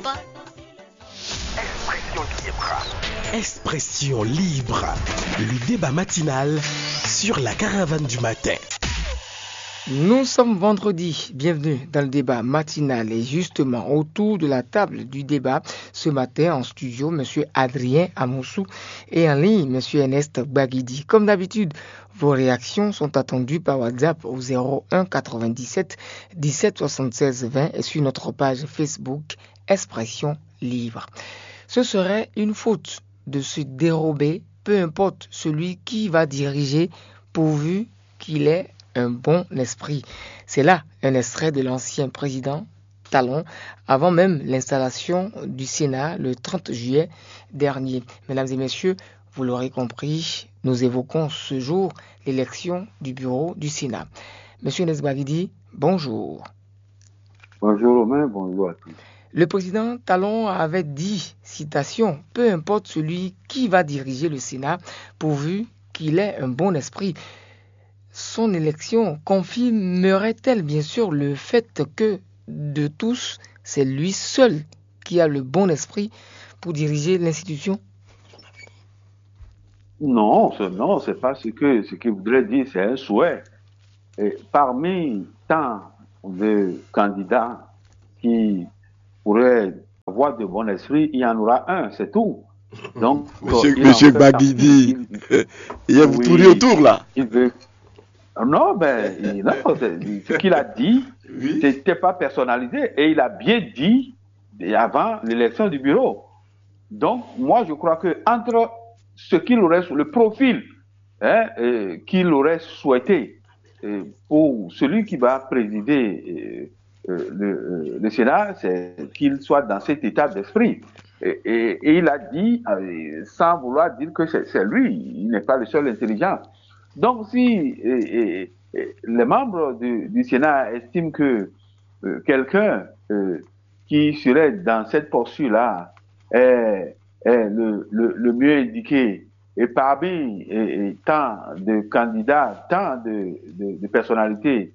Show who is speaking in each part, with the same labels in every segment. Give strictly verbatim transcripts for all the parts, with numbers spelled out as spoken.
Speaker 1: Expression libre.
Speaker 2: Expression libre. Le débat matinal sur la caravane du matin.
Speaker 3: Nous sommes vendredi, bienvenue dans le débat matinal et justement autour de la table du débat ce matin en studio, Monsieur Adrien Amoussou et en ligne, Monsieur Ernest Baguidi. Comme d'habitude, vos réactions sont attendues par WhatsApp au zéro un quatre-vingt-dix-sept dix-sept soixante-seize vingt et sur notre page Facebook Expression libre. Ce serait une faute de se dérober, peu importe celui qui va diriger, pourvu qu'il ait un bon esprit. C'est là un extrait de l'ancien président Talon, avant même l'installation du Sénat le trente juillet dernier. Mesdames et messieurs, vous l'aurez compris, nous évoquons ce jour l'élection du bureau du Sénat. Monsieur Nesbagidi, bonjour.
Speaker 4: Bonjour Romain, bonjour à tous.
Speaker 3: Le président Talon avait dit, citation, « Peu importe celui qui va diriger le Sénat, pourvu qu'il ait un bon esprit ». Son élection confirmerait-elle bien sûr le fait que, de tous, c'est lui seul qui a le bon esprit pour diriger l'institution?
Speaker 4: Non, ce, non, c'est pas ce que ce qu'il voudrait dire, c'est un souhait. Et parmi tant de candidats qui pourraient avoir de bon esprit, il y en aura un, c'est tout. Donc,
Speaker 5: monsieur monsieur Baguidi, il, il y a vous oui, tournez autour là.
Speaker 4: Il veut. Non, ben, il, non, ce qu'il a dit, oui. C'était pas personnalisé et il a bien dit avant l'élection du bureau. Donc, moi, je crois que entre ce qu'il aurait, le profil hein, euh, qu'il aurait souhaité euh, pour celui qui va présider euh, le, le Sénat, c'est qu'il soit dans cet état d'esprit. Et, et, et il a dit, euh, sans vouloir dire que c'est, c'est lui, il n'est pas le seul intelligent. Donc, si et, et, et, les membres du, du Sénat estiment que euh, quelqu'un euh, qui serait dans cette posture-là est, est le, le, le mieux indiqué, et parmi et, et, tant de candidats, tant de, de, de personnalités,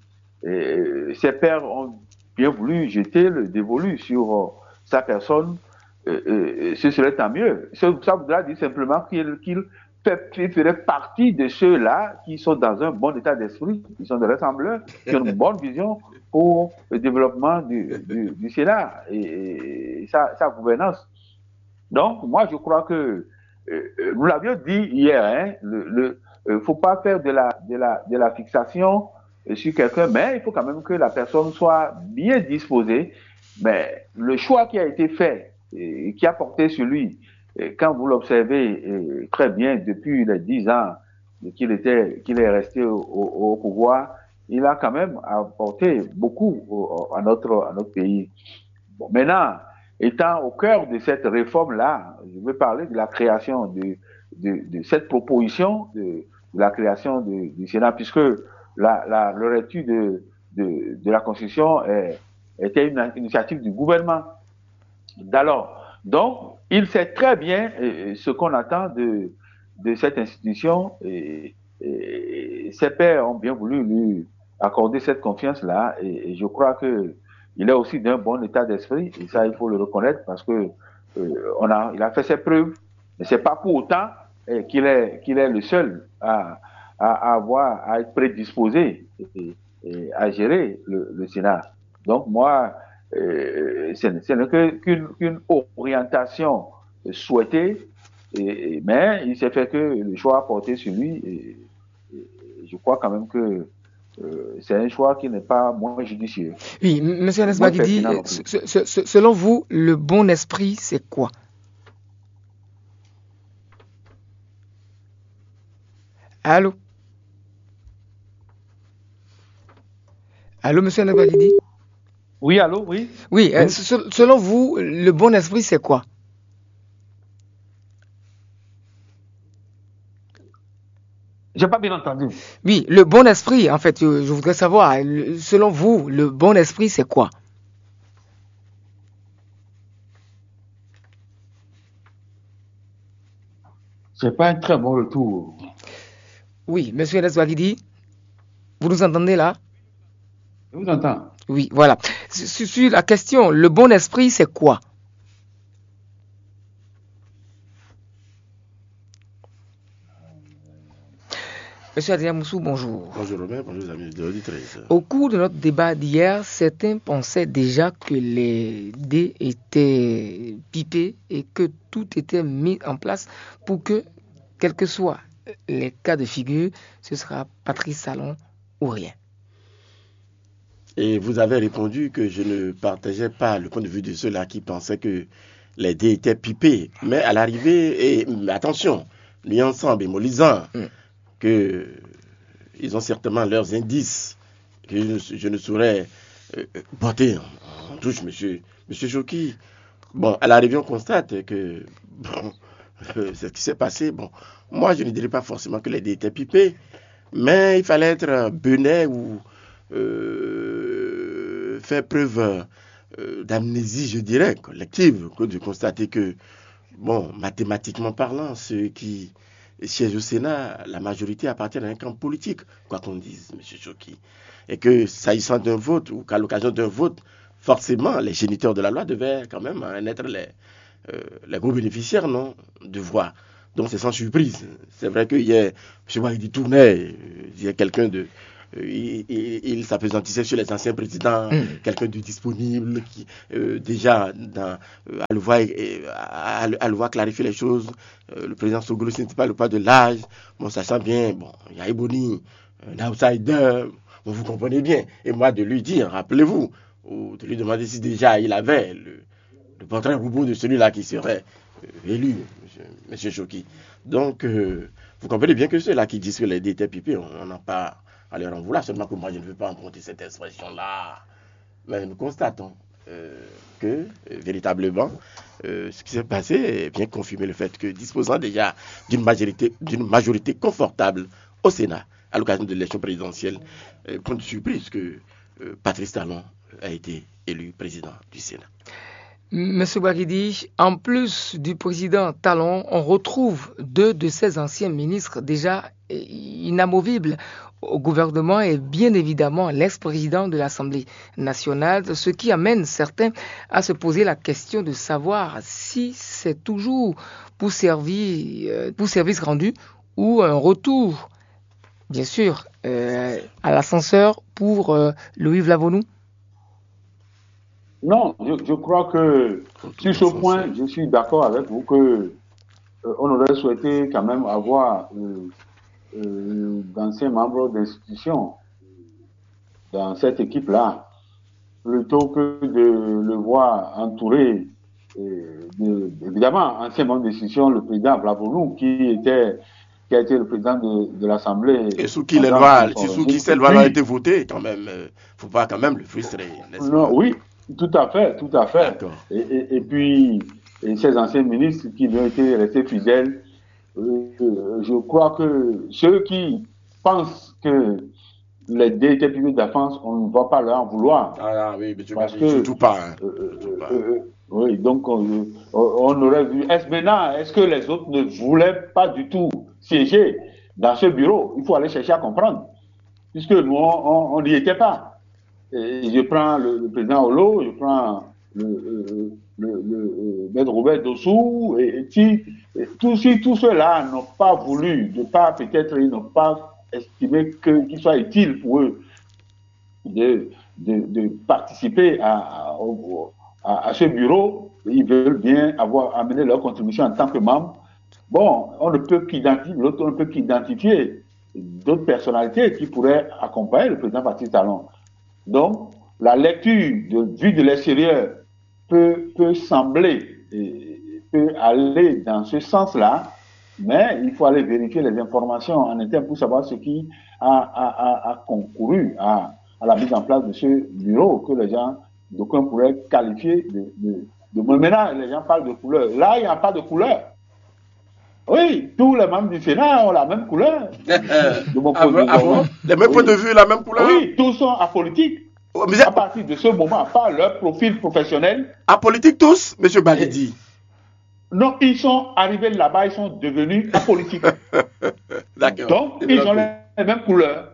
Speaker 4: et, ces pairs ont bien voulu jeter le dévolu sur euh, sa personne, euh, euh, ce serait tant mieux. Ça, ça voudra dire simplement qu'il, qu'il il ferait partie de ceux-là qui sont dans un bon état d'esprit, qui sont des rassembleurs, qui ont une bonne vision pour le développement du, du, du Sénat et, et sa, sa gouvernance. Donc, moi, je crois que euh, nous l'avions dit hier, hein, le, le euh, faut pas faire de la, de la, de la fixation sur quelqu'un, mais il faut quand même que la personne soit bien disposée. Mais le choix qui a été fait et qui a porté sur lui, et quand vous l'observez euh, très bien depuis les dix ans qu'il était, qu'il est resté au, au, au pouvoir, il a quand même apporté beaucoup au, à notre, à notre pays. Bon, maintenant, étant au cœur de cette réforme-là, je veux parler de la création de, de, de cette proposition de, de la création de, du Sénat, puisque la, la, le rétu de, de, de la Constitution est, était une initiative du gouvernement d'alors. Donc, il sait très bien euh, ce qu'on attend de, de cette institution et, et ses pairs ont bien voulu lui accorder cette confiance-là et, et je crois que il est aussi d'un bon état d'esprit et ça, il faut le reconnaître parce que euh, on a, il a fait ses preuves, mais c'est pas pour autant euh, qu'il est, qu'il est le seul à, à avoir, à être prédisposé et, et à gérer le, le Sénat. Donc, moi, Euh, ce n'est qu'une, qu'une orientation souhaitée, et, mais il s'est fait que le choix a porté sur lui, et, et je crois quand même que euh, c'est un choix qui n'est pas moins judicieux.
Speaker 3: Oui, M. Ernest Baguidi, selon vous, le bon esprit, c'est quoi? Allô? Allô, M. Ernest Baguidi?
Speaker 4: Oui, allô, oui.
Speaker 3: Oui, euh, selon vous, le bon esprit, c'est quoi?
Speaker 4: J'ai pas bien entendu.
Speaker 3: Oui, le bon esprit, en fait, je voudrais savoir, selon vous, le bon esprit, c'est quoi?
Speaker 4: C'est pas un très bon retour.
Speaker 3: Oui, monsieur Ernest Baguidi, vous nous entendez là?
Speaker 4: Je vous entends.
Speaker 3: Oui, voilà. Sur, sur la question, le bon esprit, c'est quoi? Monsieur Adrien Amoussou, bonjour.
Speaker 5: Bonjour Romain, bonjour amis de l'auditrice.
Speaker 3: Au cours de notre débat d'hier, certains pensaient déjà que les dés étaient pipés et que tout était mis en place pour que, quels que soient les cas de figure, ce sera Patrice Talon ou rien.
Speaker 5: Et vous avez répondu que je ne partageais pas le point de vue de ceux-là qui pensaient que les dés étaient pipés. Mais à l'arrivée, et attention, nuançant, bémolisant, mm. que ils ont certainement leurs indices que je, je ne saurais euh, porter en, en touche, monsieur, monsieur Joki. Bon, à l'arrivée, on constate que bon, euh, ce qui s'est passé, bon, moi je ne dirais pas forcément que les dés étaient pipés, mais il fallait être benet ou euh, faire preuve euh, d'amnésie, je dirais, collective, que de constater que, bon, mathématiquement parlant, ceux qui siègent au Sénat, la majorité appartient à un camp politique, quoi qu'on dise, M. Joki. Et que, s'agissant d'un vote, ou qu'à l'occasion d'un vote, forcément, les géniteurs de la loi devaient quand même en être les, euh, les gros bénéficiaires, non, de voix. Donc, c'est sans surprise. C'est vrai qu'il y a, je vois, il tournait, il y a quelqu'un de... Il, il, il s'appesantissait sur les anciens présidents, mmh. quelqu'un de disponible, qui euh, déjà dans, euh, à, le voir, euh, à, à le voir clarifier les choses. Euh, le président Sogolo, ce n'était pas le pas de l'âge. Bon, sachant bien, bon, il y a Ebony, un outsider, bon, vous comprenez bien. Et moi, de lui dire, rappelez-vous, ou de lui demander si déjà il avait le, le portrait robot de celui-là qui serait euh, élu, M. Joki. Donc, euh, vous comprenez bien que ceux-là qui disent que les dés étaient pipés, on n'a pas à leur en vouloir, seulement que moi je ne veux pas emprunter cette expression-là. Mais nous constatons euh, que, euh, véritablement, euh, ce qui s'est passé vient confirmer le fait que, disposant déjà d'une majorité, d'une majorité confortable au Sénat, à l'occasion de l'élection présidentielle, euh, point de surprise que euh, Patrice Talon a été élu président du Sénat.
Speaker 3: Monsieur Bagidi, en plus du président Talon, on retrouve deux de ses anciens ministres déjà inamovibles au gouvernement et bien évidemment l'ex-président de l'Assemblée nationale, ce qui amène certains à se poser la question de savoir si c'est toujours pour servir, pour service rendu ou un retour, bien sûr, euh, à l'ascenseur pour euh, Louis Lavonou.
Speaker 4: Non, je, je crois que sur ce point, je suis d'accord avec vous que euh, on aurait souhaité quand même avoir euh, euh, d'anciens membres d'institutions dans cette équipe-là, plutôt que de le voir entouré, euh, de, évidemment, ancien membre d'institution, le président Lavonou, qui était qui a été le président de, de l'Assemblée.
Speaker 5: Et sous qui les lois, sous qui ces lois ont été votées, quand même, euh, faut pas quand même le frustrer, n'est-ce pas?
Speaker 4: Non, oui. Tout à fait, tout à fait. Et, et, et puis, et ces anciens ministres qui ont été restés fidèles, euh, je crois que ceux qui pensent que les dés étaient publics d'avance, on ne va pas leur en vouloir.
Speaker 5: Ah, ah oui, mais je
Speaker 4: parce
Speaker 5: que,
Speaker 4: que,
Speaker 5: surtout pas. Hein.
Speaker 4: Euh, surtout pas. Euh, oui, donc on, on aurait vu. Est-ce maintenant, est-ce que les autres ne voulaient pas du tout siéger dans ce bureau? Il faut aller chercher à comprendre, puisque nous, on n'y était pas. Et je prends le, le président Olo, je prends le, le, le, le maître Robert Dossou, et, et, si, et tous, si tous ceux-là n'ont pas voulu, de pas peut-être, ils n'ont pas estimé que, qu'il soit utile pour eux de, de, de participer à, à, à, à ce bureau, ils veulent bien avoir amené leur contribution en tant que membre. Bon, on ne peut qu'identifier, l'autre, on ne peut qu'identifier d'autres personnalités qui pourraient accompagner le président Patrice Talon. Donc, la lecture de, vue de l'extérieur peut, peut sembler, et, peut aller dans ce sens-là, mais il faut aller vérifier les informations en interne pour savoir ce qui a, a, a, a concouru à, à la mise en place de ce bureau que les gens, d'aucuns pourraient qualifier de, de, de... Maintenant, les gens parlent de couleur. Là, il n'y a pas de couleur. Oui, tous les membres du Sénat ont la même couleur. De mon point de vue.
Speaker 5: Ah bon? Les mêmes oui. points de vue, la même couleur?
Speaker 4: Oui, tous sont apolitiques. Oh, mais à partir de ce moment, pas leur profil professionnel.
Speaker 5: Apolitiques tous, M. Balidi?
Speaker 4: Non, ils sont arrivés là-bas, ils sont devenus apolitiques.
Speaker 5: D'accord.
Speaker 4: Donc, ils ont les mêmes couleurs.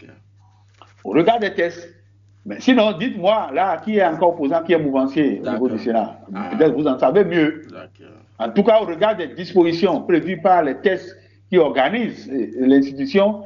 Speaker 4: Au regard des tests. Mais sinon, dites-moi, là, qui est encore opposant, qui est mouvancier au niveau du Sénat? Ah. Peut-être vous en savez mieux. D'accord. En tout cas, au regard des dispositions prévues par les tests qui organisent l'institution,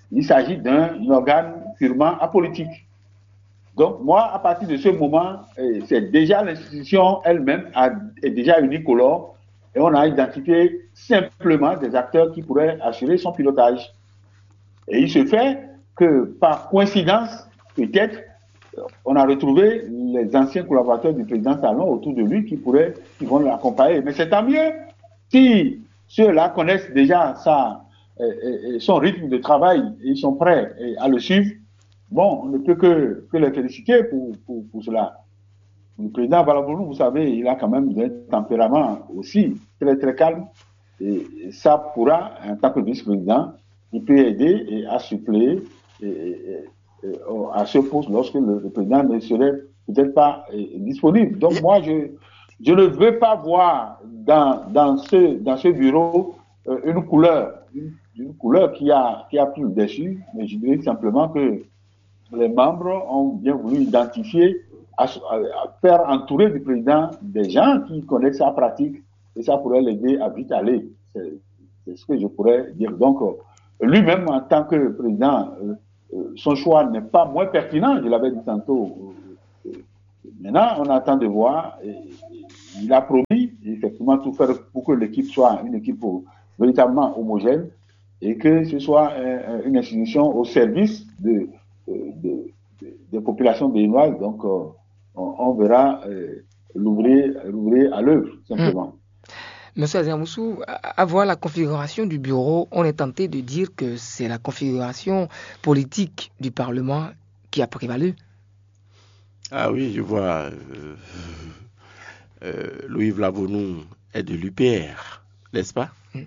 Speaker 4: il s'agit d'un organe purement apolitique. Donc, moi, à partir de ce moment, c'est déjà l'institution elle-même a, est déjà unicolore et on a identifié simplement des acteurs qui pourraient assurer son pilotage. Et il se fait que, par coïncidence, peut-être, on a retrouvé les anciens collaborateurs du président Talon autour de lui qui pourraient, qui vont l'accompagner. Mais c'est tant mieux si ceux-là connaissent déjà sa, euh, son rythme de travail et ils sont prêts à le suivre. Bon, on ne peut que, que les féliciter pour, pour, pour cela. Le président Balavourou, vous savez, il a quand même un tempérament aussi très très calme. Et ça pourra, en tant que vice-président, il peut aider à suppléer et, et, et, à ce poste lorsque le, le président ne serait peut-être pas et, disponible. Donc moi, je, je ne veux pas voir dans, dans, ce, dans ce bureau euh, une couleur, une, une couleur qui a, qui a pris le dessus, mais je dirais simplement que les membres ont bien voulu identifier, à, à, à faire entourer du président des gens qui connaissent sa pratique et ça pourrait l'aider à vite aller. C'est, c'est ce que je pourrais dire. Donc, euh, lui-même, en tant que président, euh, euh, son choix n'est pas moins pertinent, je l'avais dit tantôt. Euh, euh, maintenant, on attend de voir. Et, et, il a promis, effectivement, tout faire pour que l'équipe soit une équipe véritablement homogène et que ce soit euh, une institution au service de De, de, des populations béninoises, donc euh, on, on verra euh, l'ouvrier, l'ouvrier à l'œuvre, simplement.
Speaker 3: Mmh. Monsieur Adrien-Amoussou, à voir la configuration du bureau, on est tenté de dire que c'est la configuration politique du Parlement qui a prévalu.
Speaker 5: Ah oui, je vois. Euh, euh, Louis Vlavonou est de l'U P R, n'est-ce pas? mmh.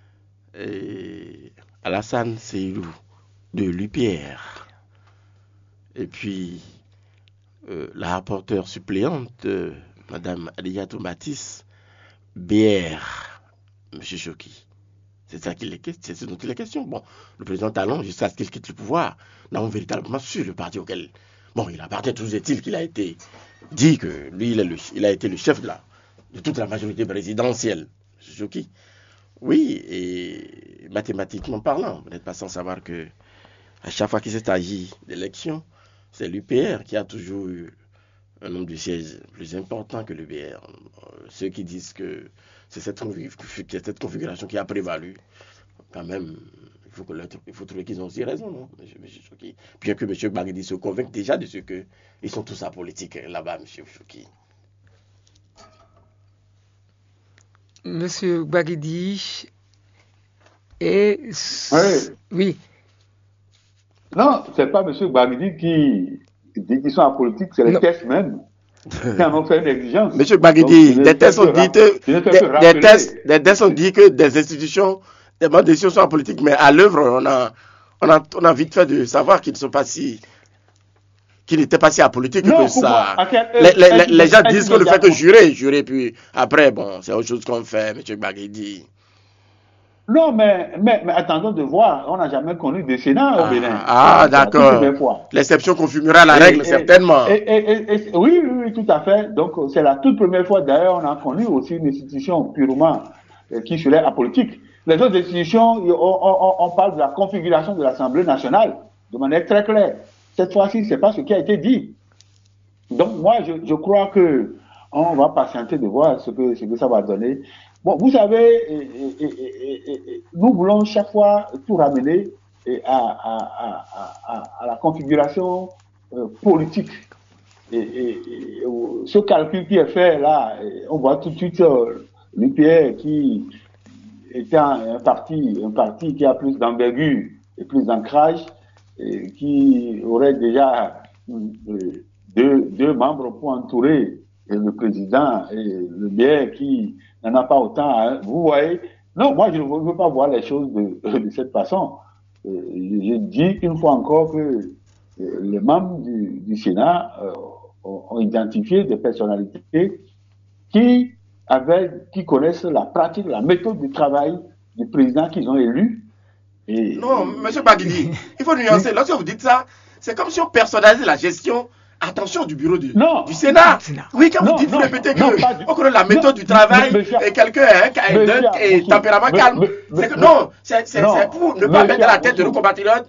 Speaker 5: Et Alassane Seydou de l'U P R. Et puis, euh, la rapporteure suppléante, euh, Mme Adiatou Matisse, B R, M. Choki. C'est ça qu'il est, c'est ce dont il est question. Bon, le président Talon, jusqu'à ce qu'il quitte le pouvoir, n'a véritablement su le parti auquel... Bon, il appartient, toujours est-il qu'il a été dit que lui, il, est le, il a été le chef de, la, de toute la majorité présidentielle, M. Choki. Oui, et mathématiquement parlant, vous n'êtes pas sans savoir que à chaque fois qu'il s'est agi d'élections, c'est l'U P R qui a toujours eu un nombre de sièges plus important que l'U P R. Ceux qui disent que c'est cette, cette configuration qui a prévalu, quand même, il faut, que il faut trouver qu'ils ont aussi raison, non? Bien que M. Bagidi se convainque déjà de ce qu'ils sont tous apolitiques là-bas, M. Choki.
Speaker 3: M. Bagidi et...
Speaker 4: Oui.
Speaker 3: Oui.
Speaker 4: Non, c'est pas M. Bagidi qui dit qu'ils sont apolitiques, c'est les non. tests même qui en ont fait une exigence.
Speaker 5: M. Bagidi, des tests ont dit que des, des tests, des tests ont dit que des institutions, des bandes de décision sont apolitiques, mais à l'œuvre, on a, on a, on a vite fait de savoir qu'ils ne sont pas si, qu'ils n'étaient pas si apolitiques non, que ça. Quel, les, les, les, les gens disent qu'on ne fait que jurer, jurer, puis après, bon, c'est autre chose qu'on fait, M. Bagidi.
Speaker 4: Non, mais, mais, mais attendons de voir. On n'a jamais connu de Sénat
Speaker 5: ah,
Speaker 4: au Bénin.
Speaker 5: Ah, d'accord. L'exception confirmera la et, règle, et, certainement.
Speaker 4: Et, et, et, oui, oui, oui, tout à fait. Donc, c'est la toute première fois, d'ailleurs, on a connu aussi une institution purement euh, qui serait apolitique. Les autres institutions, on, on, on parle de la configuration de l'Assemblée nationale de manière très claire. Cette fois-ci, c'est pas ce qui a été dit. Donc, moi, je, je crois que on va patienter de voir ce que, ce que ça va donner. Bon, vous savez, et, et, et, et, nous voulons chaque fois tout ramener à, à, à, à, à la configuration euh, politique. Et, et, et ce calcul qui est fait là, on voit tout de suite euh, l'U P R qui était un, un parti, un parti qui a plus d'envergure et plus d'ancrage, et qui aurait déjà euh, deux, deux membres pour entourer le président et le B R qui n'en a pas autant. Hein. Vous voyez, non, moi je ne veux pas voir les choses de, de cette façon. Euh, je dis une fois encore que euh, les membres du, du Sénat euh, ont, ont identifié des personnalités qui avaient, qui connaissent la pratique, la méthode de travail du président qu'ils ont élu. Et,
Speaker 5: non, M. Bagidi, il faut nuancer. Lorsque vous dites ça, c'est comme si on personnalisait la gestion. Attention du bureau du,
Speaker 4: non,
Speaker 5: du Sénat. Oui, quand
Speaker 4: non,
Speaker 5: vous dites, vous
Speaker 4: non,
Speaker 5: répétez
Speaker 4: non,
Speaker 5: que on connaît la méthode
Speaker 4: non,
Speaker 5: du travail
Speaker 4: monsieur,
Speaker 5: et quelqu'un hein, qui a un tempérament calme. C'est que non, c'est, c'est, c'est pour ne pas mettre dans la tête de nos compatriotes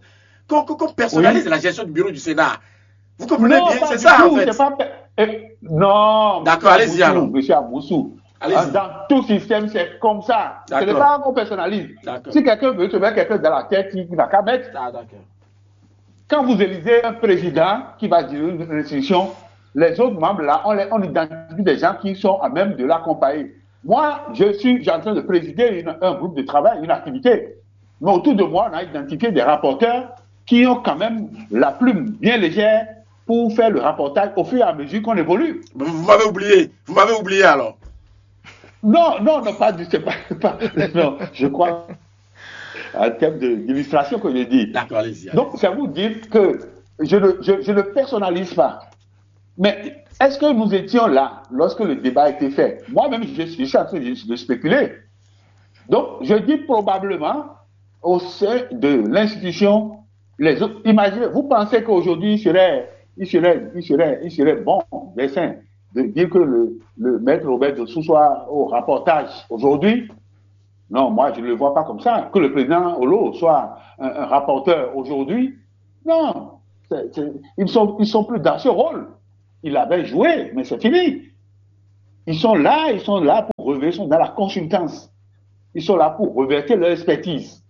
Speaker 5: qu'on, qu'on personnalise oui. la gestion du bureau du Sénat. Vous comprenez
Speaker 4: non,
Speaker 5: bien, c'est ça
Speaker 4: tout,
Speaker 5: en fait.
Speaker 4: Pas... Eh, non,
Speaker 5: d'accord, allez-y alors.
Speaker 4: Monsieur Amoussou, dans tout système, c'est comme ça. Ce n'est pas qu'on personnalise.
Speaker 5: D'accord.
Speaker 4: Si quelqu'un veut se mettre quelqu'un dans la tête, il n'a qu'à mettre.
Speaker 5: Ah, d'accord.
Speaker 4: Quand vous élisez un président qui va diriger une institution, les autres membres là, on, les, on identifie des gens qui sont à même de l'accompagner. Moi, je suis en train de présider une, un groupe de travail, une activité. Mais autour de moi, on a identifié des rapporteurs qui ont quand même la plume bien légère pour faire le rapportage au fur et à mesure qu'on évolue.
Speaker 5: Vous, vous m'avez oublié. Vous m'avez oublié alors.
Speaker 4: Non, non, non, pas du tout. Pas, non, je crois en termes d'illustration que j'ai dit.
Speaker 5: D'accord, allez-y. Allez-y.
Speaker 4: Donc, c'est vous dire que je ne, je, je ne personnalise pas. Mais est-ce que nous étions là lorsque le débat a été fait? Moi-même, je, je suis en train de, de spéculer. Donc, je dis probablement au sein de l'institution, les autres. Imaginez, vous pensez qu'aujourd'hui, il serait, il serait, il serait, il serait bon, dessin, de dire que le, le maître Robert Dossou soit au rapportage aujourd'hui? Non, moi, je ne le vois pas comme ça. Que le président Olo soit un, un rapporteur aujourd'hui? Non. C'est, c'est, ils sont, ils sont plus dans ce rôle. Ils l'avaient joué, mais c'est fini. Ils sont là, ils sont là pour revertir, ils sont dans la consultance. Ils sont là pour revertir leur expertise.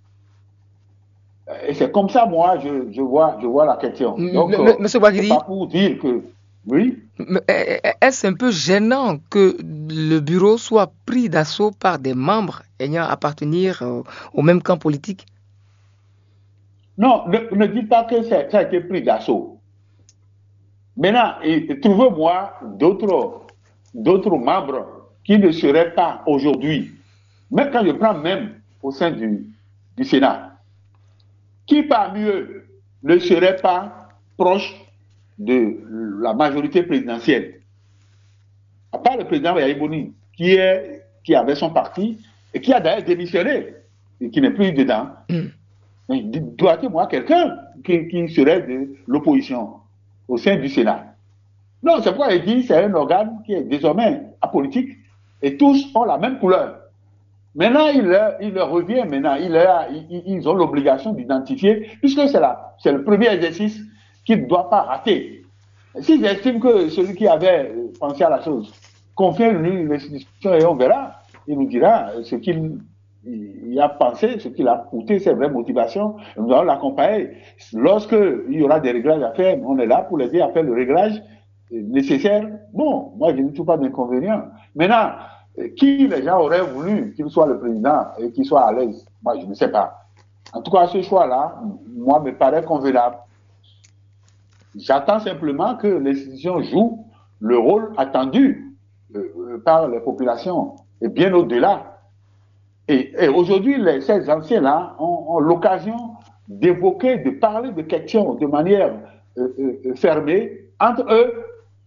Speaker 4: Et c'est comme ça, moi, je, je vois, je vois la question. Donc,
Speaker 3: M- Monsieur Ouattara,
Speaker 4: c'est pas pour dire que, oui.
Speaker 3: Est-ce un peu gênant que le bureau soit pris d'assaut par des membres ayant appartenir au, au même camp politique?
Speaker 4: Non, ne, ne dites pas que ça, ça a été pris d'assaut. Maintenant, trouvez-moi d'autres, d'autres membres qui ne seraient pas aujourd'hui, même quand je prends même au sein du, du Sénat, qui parmi eux ne serait pas proche de la majorité présidentielle. À part le président Yaïbouni, qui, est, qui avait son parti et qui a d'ailleurs démissionné et qui n'est plus dedans. Mm. Doit-il-moi quelqu'un qui, qui serait de l'opposition au sein du Sénat? Non, c'est pourquoi il dit c'est un organe qui est désormais apolitique et tous ont la même couleur. Maintenant, il leur, il leur revient, maintenant, il leur, ils, ils ont l'obligation d'identifier, puisque c'est, la, c'est le premier exercice qu'ils ne doivent pas rater. S'ils estiment que celui qui avait pensé à la chose, confie-lui l'institution et on verra, il nous dira ce qu'il il a pensé, ce qu'il a coûté, ses vraies motivations, nous allons l'accompagner. Lorsque il y aura des réglages à faire, on est là pour l'aider à faire le réglage nécessaire. Bon, moi je ne trouve pas d'inconvénient. Maintenant, qui les gens auraient voulu qu'il soit le président et qu'il soit à l'aise? Moi, je ne sais pas. En tout cas, ce choix-là, moi, me paraît convenable. J'attends simplement que l'institution joue le rôle attendu euh, par les populations et bien au-delà. Et, et aujourd'hui, les, ces anciens-là ont, ont l'occasion d'évoquer, de parler de questions de manière euh, euh, fermée entre eux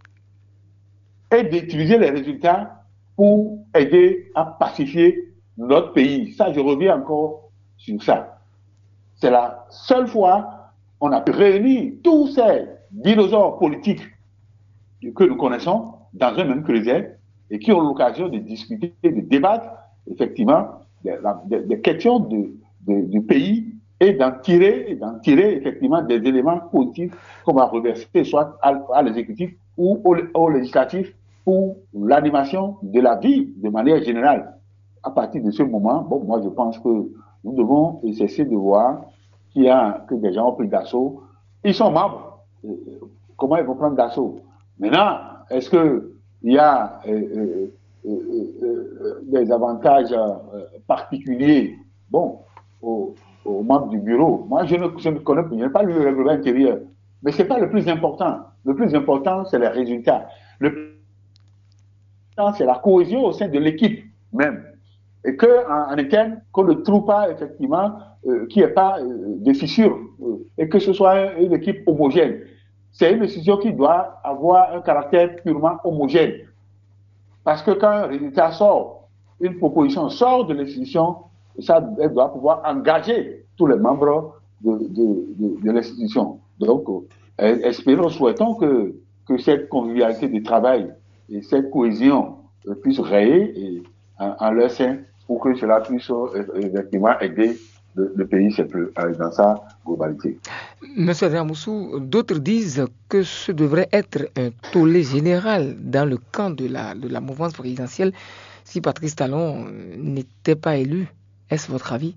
Speaker 4: et d'utiliser les résultats pour aider à pacifier notre pays. Ça, je reviens encore sur ça. C'est la seule fois qu'on a pu réunir tous ces dinosaures politiques que nous connaissons dans un même creuset et qui ont l'occasion de discuter, de débattre effectivement des, des, des questions de, de, du pays et d'en tirer, et d'en tirer effectivement des éléments positifs qu'on va reverser soit à, à l'exécutif ou au, au législatif pour l'animation de la vie de manière générale. À partir de ce moment, bon, moi je pense que nous devons cesser de voir qu'il y a que des gens ont pris d'assaut. Ils sont membres. Comment ils vont prendre d'assaut? Maintenant, est-ce qu'il y a euh, euh, euh, euh, des avantages euh, particuliers, bon, aux, aux membres du bureau? Moi, je ne, je ne connais pas, je n'ai pas lu le règlement intérieur. Mais ce n'est pas le plus important. Le plus important, c'est les résultats. Le plus important, c'est la cohésion au sein de l'équipe même. Et qu'en en interne, qu'on ne trouve pas, effectivement, euh, qu'il n'y ait pas euh, de fissures, euh, et que ce soit une équipe homogène. C'est une décision qui doit avoir un caractère purement homogène. Parce que quand un résultat sort, une proposition sort de l'institution, ça elle doit pouvoir engager tous les membres de, de, de, de l'institution. Donc, euh, espérons, souhaitons que, que cette convivialité de travail et cette cohésion euh, puissent rayer et, en, en leur sein pour que cela puisse euh, effectivement aider le, le pays c'est plus, euh, dans sa globalité.
Speaker 3: Monsieur Ramoussou, d'autres disent que ce devrait être un tollé général dans le camp de la, de la mouvance présidentielle si Patrice Talon n'était pas élu. Est-ce votre avis?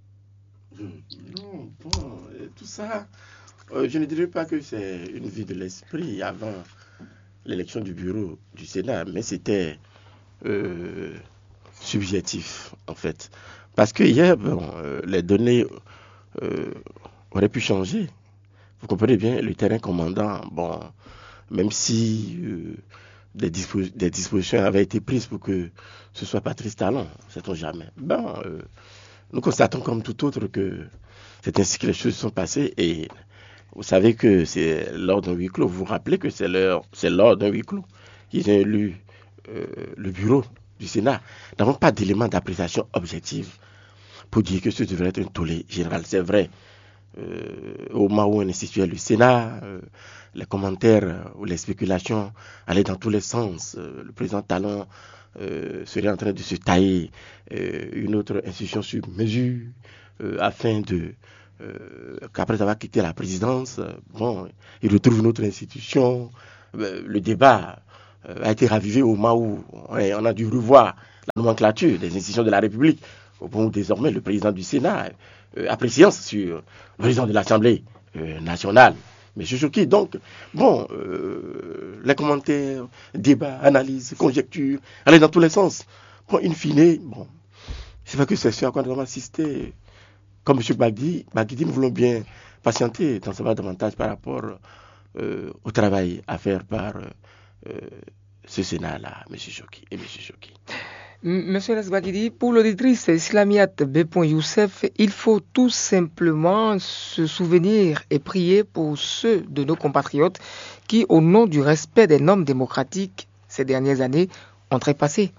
Speaker 5: Non, bon, tout ça, euh, je ne dirais pas que c'est une vie de l'esprit avant l'élection du bureau du Sénat, mais c'était euh, subjectif en fait. Parce que hier, bon, euh, les données euh, auraient pu changer. Vous comprenez bien, le terrain commandant, bon, même si euh, des, dispo- des dispositions avaient été prises pour que ce soit Patrice Talon, sait-on jamais. Bon, euh, nous constatons comme tout autre que c'est ainsi que les choses sont passées et vous savez que c'est lors d'un huis clos. Vous vous rappelez que c'est, leur, c'est lors d'un huis clos qu'ils ont élu euh, le bureau du Sénat. Nous n'avons pas d'éléments d'appréciation objective pour dire que ce devrait être un tollé général. C'est vrai, euh, au moment où on instituait le Sénat, euh, les commentaires euh, ou les spéculations allaient dans tous les sens. Euh, le président Talon euh, serait en train de se tailler euh, une autre institution sur mesure euh, afin de euh, qu'après avoir quitté la présidence, euh, bon, il retrouve une autre institution. Euh, le débat euh, a été ravivé au moment où on a, on a dû revoir la nomenclature des institutions de la République, au point où désormais le président du Sénat euh, a préséance sur le président de l'Assemblée euh, nationale, M. Chouki. Donc, bon, euh, les commentaires, débats, analyses, conjectures, aller dans tous les sens. Bon, in fine, bon, c'est vrai que c'est ce à quoi nous avons assisté. Comme M. Bagdi, Bagdi, nous voulons bien patienter, d'en savoir davantage par rapport euh, au travail à faire par euh, ce Sénat-là, M. Chouki et M. Chouki.
Speaker 3: Monsieur Lesbagidi, pour l'auditrice Islamiat B. Youssef, il faut tout simplement se souvenir et prier pour ceux de nos compatriotes qui, au nom du respect des normes démocratiques ces dernières années, ont trépassé.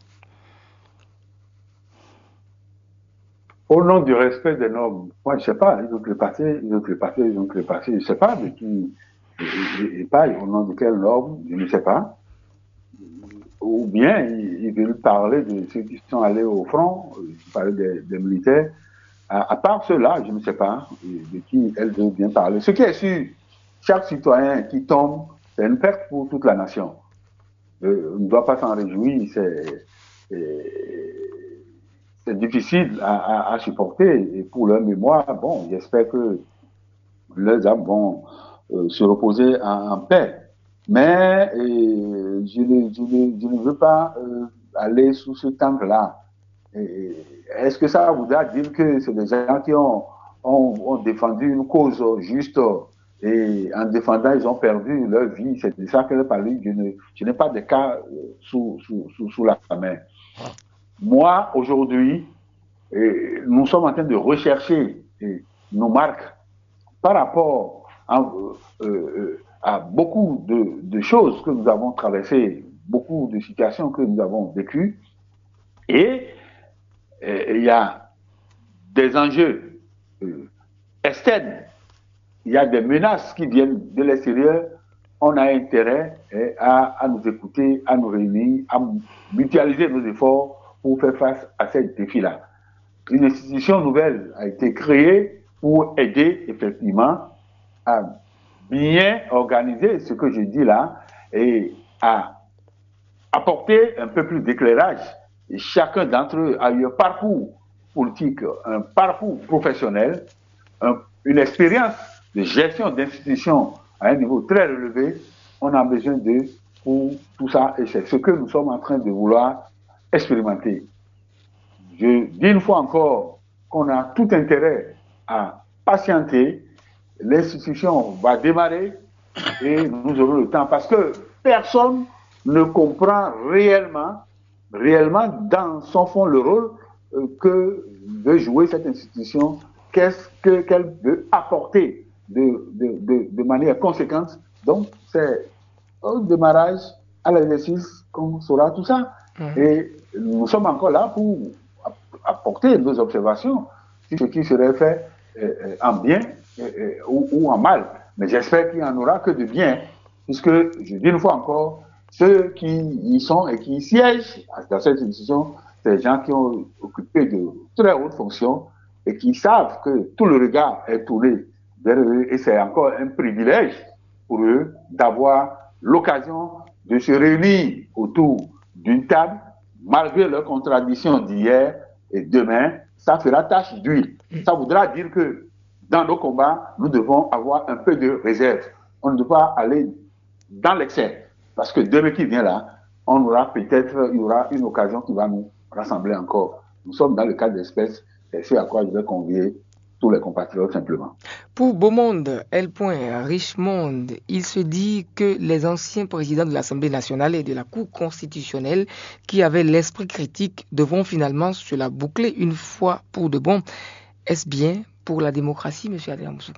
Speaker 4: Au nom du respect des normes, moi je ne sais pas, ils ont trépassé, ils ont trépassé, ils ont trépassé, je ne sais pas de qui ils paillent, au nom de quelle norme, je ne sais pas. Ou bien ils, ils veulent parler de ceux qui sont allés au front, ils parlaient des, des militaires. À, à part ceux-là, je ne sais pas de qui elles veulent bien parler. Ce qui est sûr, chaque citoyen qui tombe, c'est une perte pour toute la nation. Euh, on ne doit pas s'en réjouir, c'est, c'est, c'est difficile à, à, à supporter. Et pour leur mémoire, bon, j'espère que leurs âmes vont euh, se reposer en, en paix. Mais euh, je, ne, je, ne, je ne veux pas euh, aller sous ce temple-là. Et est-ce que ça voudra dire que c'est des gens qui ont, ont, ont défendu une cause juste et en défendant, ils ont perdu leur vie? C'est de ça qu'elle parlait. Je, ne, je n'ai pas de cas sous, sous, sous, sous la main. Moi, aujourd'hui, et nous sommes en train de rechercher et, nos marques par rapport à, euh, euh, à beaucoup de, de choses que nous avons traversées, beaucoup de situations que nous avons vécues. Et il y a des enjeux euh, externes, il y a des menaces qui viennent de l'extérieur. On a intérêt eh, à, à nous écouter, à nous réunir, à mutualiser nos efforts pour faire face à ces défis-là. Une institution nouvelle a été créée pour aider effectivement à bien organiser ce que je dis là et à apporter un peu plus d'éclairage. Et chacun d'entre eux a eu un parcours politique, un parcours professionnel, un, une expérience de gestion d'institutions à un niveau très relevé. On a besoin d'eux pour tout ça et c'est ce que nous sommes en train de vouloir expérimenter. Je dis une fois encore qu'on a tout intérêt à patienter. L'institution va démarrer et nous aurons le temps parce que personne ne comprend réellement, réellement dans son fond le rôle euh, que veut jouer cette institution, qu'est-ce que, qu'elle veut apporter de, de, de, de manière conséquente. Donc, c'est au démarrage, à l'exercice, qu'on saura tout ça. Mmh. Et nous sommes encore là pour apporter nos observations sur ce qui serait fait euh, en bien euh, ou, ou en mal. Mais j'espère qu'il n'y en aura que de bien, puisque, je dis une fois encore, ceux qui y sont et qui siègent dans cette institution, c'est des gens qui ont occupé de très hautes fonctions et qui savent que tout le regard est tourné vers eux et c'est encore un privilège pour eux d'avoir l'occasion de se réunir autour d'une table, malgré leurs contradictions d'hier et demain, ça fera tache d'huile. Ça voudra dire que dans nos combats, nous devons avoir un peu de réserve. On ne doit pas aller dans l'excès, parce que demain qui vient là, on aura peut-être, il y aura une occasion qui va nous rassembler encore. Nous sommes dans le cas d'espèce, c'est ce à quoi je vais convier tous les compatriotes simplement.
Speaker 3: Pour Beaumonde, L. Richmond, il se dit que les anciens présidents de l'Assemblée nationale et de la Cour constitutionnelle qui avaient l'esprit critique devront finalement se la boucler une fois pour de bon. Est-ce bien pour la démocratie, M. Adrien Amoussou?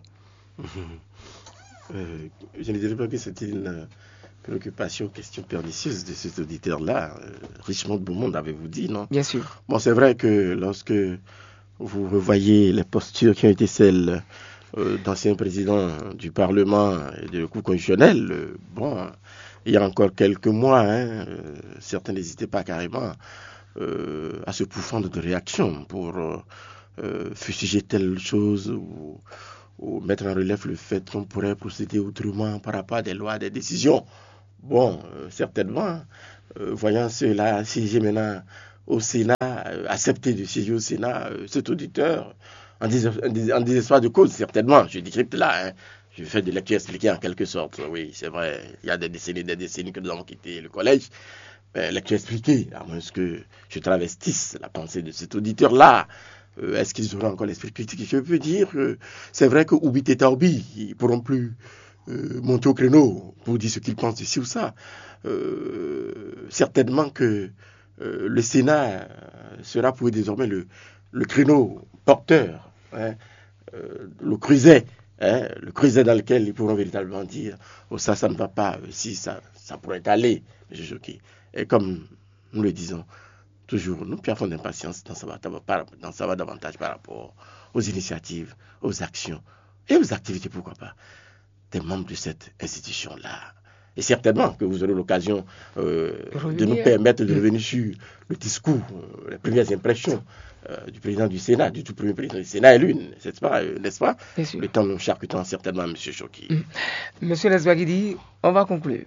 Speaker 5: euh, Je ne dirais pas que c'était une préoccupation, question pernicieuse de cet auditeur-là. Euh, Richmond Beaumonde, avez-vous dit, non?
Speaker 3: Bien sûr.
Speaker 5: Bon, c'est vrai que lorsque vous revoyez les postures qui ont été celles euh, d'anciens présidents du Parlement et de la Cour constitutionnelle, euh, bon, il y a encore quelques mois, hein, euh, certains n'hésitaient pas carrément euh, à se pourfendre de réactions pour euh, euh, fustiger telle chose ou, ou mettre en relief le fait qu'on pourrait procéder autrement par rapport à des lois, des décisions. Bon, euh, certainement, euh, voyant cela siéger maintenant au Sénat, euh, accepter de siéger au Sénat, euh, cet auditeur, en, dés- en désespoir de cause, certainement, je décrypte là, hein, je fais de lecture expliquée en quelque sorte, oui, c'est vrai, il y a des décennies, des décennies que nous avons quitté le collège, mais lecture expliquée, à moins que je travestisse la pensée de cet auditeur-là, euh, est-ce qu'ils auront encore l'esprit critique? Je peux dire que c'est vrai que Oubit et Taobi, ils ne pourront plus euh, monter au créneau pour dire ce qu'ils pensent ici ou ça. Euh, certainement que Euh, le Sénat sera pour eux désormais le, le créneau porteur, hein, euh, le creuset, hein, le creuset dans lequel ils pourront véritablement dire oh ça, ça ne va pas, si ça, ça pourrait aller, M. Choki. Et comme nous le disons toujours, nous piaffons d'impatience dans ça va, dans ça va davantage par rapport aux initiatives, aux actions et aux activités, pourquoi pas, des membres de cette institution-là. Et certainement que vous aurez l'occasion euh, de nous permettre de revenir sur le discours, euh, les premières impressions euh, du président du Sénat, du tout premier président du Sénat élu, n'est-ce pas, euh, n'est-ce pas? Le temps nous charcutant certainement, M. Choki.
Speaker 3: Mmh. Monsieur Lesbaguidi, on va conclure.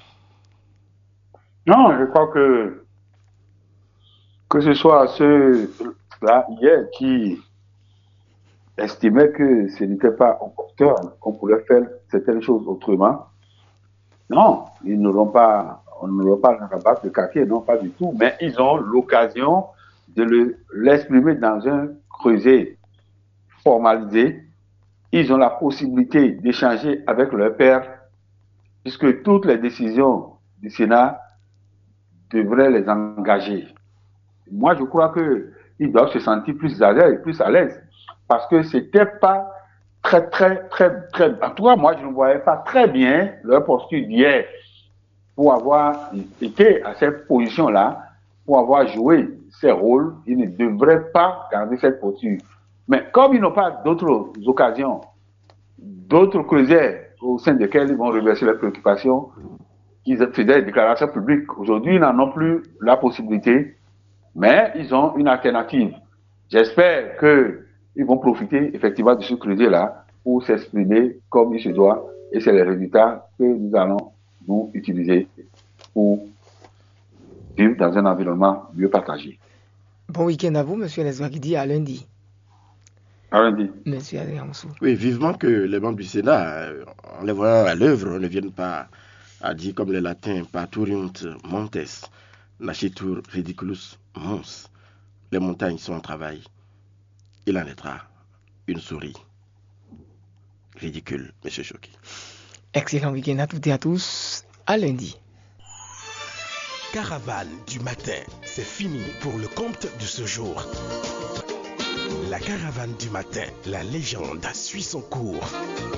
Speaker 4: Non, je crois que que ce soit ceux-là hier qui estimaient que ce n'était pas opportun, qu'on pourrait faire certaines choses autrement. Non, ils n'auront pas, on n'aura pas le rabat de caquet, non, pas du tout, mais ils ont l'occasion de le, l'exprimer dans un creuset formalisé. Ils ont la possibilité d'échanger avec leur père, puisque toutes les décisions du Sénat devraient les engager. Moi, je crois que ils doivent se sentir plus à l'aise, plus à l'aise, parce que c'était pas très, très, très, très, en tout cas, moi, je ne voyais pas très bien leur posture d'hier pour avoir été à cette position-là, pour avoir joué ces rôles. Ils ne devraient pas garder cette posture. Mais comme ils n'ont pas d'autres occasions, d'autres creusets au sein desquels ils vont reverser leurs préoccupations, ils faisaient des déclarations publiques. Aujourd'hui, ils n'en ont plus la possibilité, mais ils ont une alternative. J'espère que ils vont profiter effectivement de ce creuset-là pour s'exprimer comme il se doit. Et c'est les résultats que nous allons nous utiliser pour vivre dans un environnement mieux partagé.
Speaker 3: Bon week-end à vous, M. Lesbaguidi, à lundi.
Speaker 4: À lundi.
Speaker 3: Monsieur Adrien Amoussou.
Speaker 5: Oui, vivement que les membres du Sénat, en les voyant à l'œuvre, ne viennent pas à dire comme les latins, parturiunt montes, nascitur ridiculus mons. Les montagnes sont en travail. Il en naîtra une souris ridicule, M. Choki.
Speaker 3: Excellent week-end à toutes et à tous. À lundi.
Speaker 2: Caravane du matin, c'est fini pour le compte de ce jour. La caravane du matin, la légende suit son cours.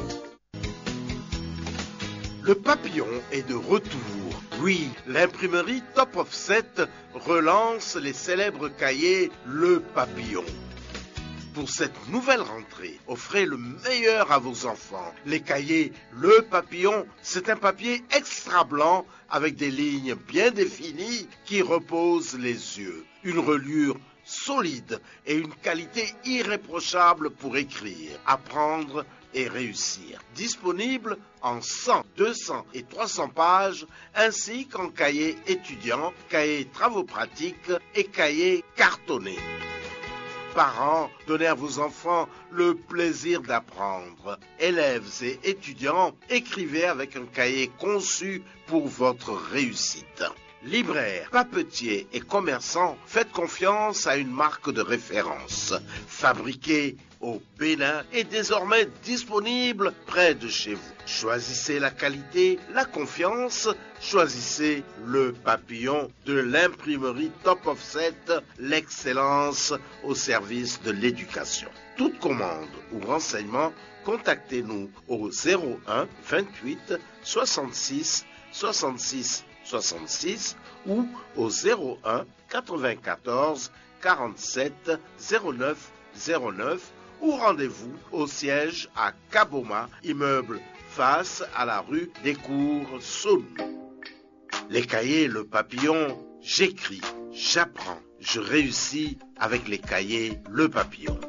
Speaker 6: Le papillon est de retour. Oui, l'imprimerie Top Offset relance les célèbres cahiers Le Papillon. Pour cette nouvelle rentrée, offrez le meilleur à vos enfants. Les cahiers Le Papillon, c'est un papier extra blanc avec des lignes bien définies qui reposent les yeux. une reliure solide et une qualité irréprochable pour écrire, apprendre et réussir. Disponible en cent, deux cents et trois cents pages, ainsi qu'en cahier étudiant, cahier travaux pratiques et cahier cartonné. Parents, donnez à vos enfants le plaisir d'apprendre. Élèves et étudiants, écrivez avec un cahier conçu pour votre réussite. Libraires, papetiers et commerçants, faites confiance à une marque de référence. Fabriquée au Bénin et désormais disponible près de chez vous. Choisissez la qualité, la confiance, choisissez le papillon de l'imprimerie Top Offset, l'excellence au service de l'éducation. Toute commande ou renseignement, contactez-nous au zéro un vingt-huit soixante-six soixante-six soixante-six ou au zéro un quatre-vingt-quatorze quarante-sept zéro neuf zéro neuf ou rendez-vous au siège à Kaboma, immeuble face à la rue des Cours Saône. Les cahiers Le Papillon, j'écris, j'apprends, je réussis avec les cahiers Le Papillon.